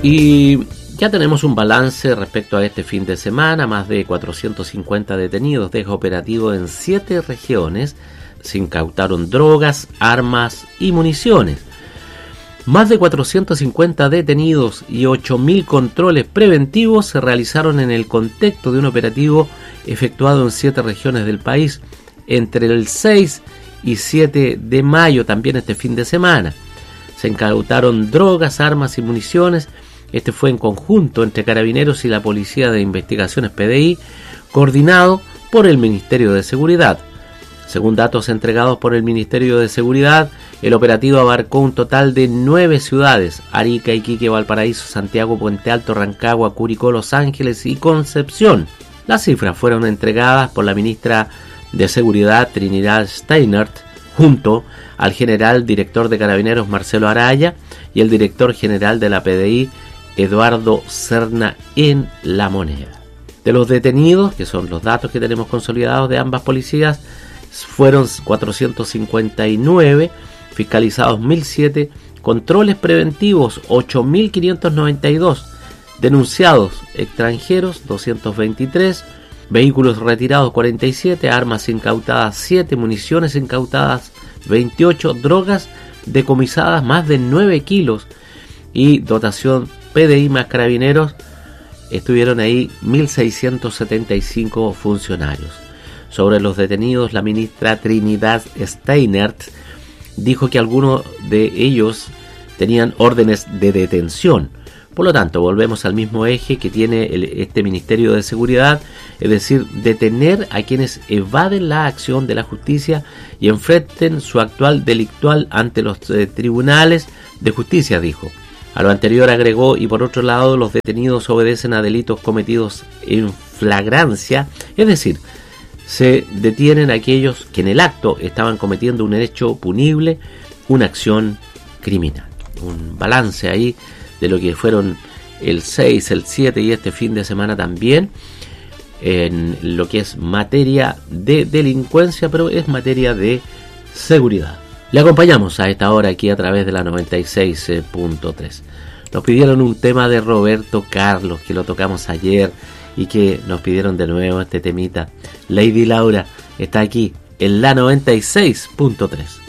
Y ya tenemos un balance respecto a este fin de semana. Más de 450 detenidos deja operativo en 7 regiones. Se incautaron drogas, armas y municiones. Más de 450 detenidos y 8.000 controles preventivos se realizaron en el contexto de un operativo efectuado en 7 regiones del país entre el 6 y 7 de mayo, también este fin de semana. Se incautaron drogas, armas y municiones. Este fue en conjunto entre Carabineros y la Policía de Investigaciones PDI, coordinado por el Ministerio de Seguridad. Según datos entregados por el Ministerio de Seguridad, el operativo abarcó un total de 9 ciudades: Arica, Iquique, Valparaíso, Santiago, Puente Alto, Rancagua, Curicó, Los Ángeles y Concepción. Las cifras fueron entregadas por la ministra de Seguridad, Trinidad Steinert, junto al general director de Carabineros, Marcelo Araya, y el director general de la PDI, Eduardo Serna, en La Moneda. De los detenidos, que son los datos que tenemos consolidados de ambas policías, fueron 459, fiscalizados 1.007, controles preventivos 8.592, denunciados extranjeros 223, vehículos retirados 47, armas incautadas 7, municiones incautadas 28, drogas decomisadas más de 9 kilos y dotación PDI más Carabineros. Estuvieron ahí 1.675 funcionarios. Sobre los detenidos, la ministra Trinidad Steinert dijo que algunos de ellos tenían órdenes de detención. Por lo tanto, volvemos al mismo eje que tiene este Ministerio de Seguridad, es decir, detener a quienes evaden la acción de la justicia y enfrenten su actual delictual ante los tribunales de justicia, dijo. A lo anterior agregó: y por otro lado, los detenidos obedecen a delitos cometidos en flagrancia, es decir, se detienen a aquellos que en el acto estaban cometiendo un hecho punible, una acción criminal. Un balance ahí de lo que fueron el 6, el 7 y este fin de semana también, en lo que es materia de delincuencia, pero es materia de seguridad. Le acompañamos a esta hora aquí a través de la 96.3. Nos pidieron un tema de Roberto Carlos, que lo tocamos ayer, y que nos pidieron de nuevo este temita. Lady Laura está aquí en la 96.3.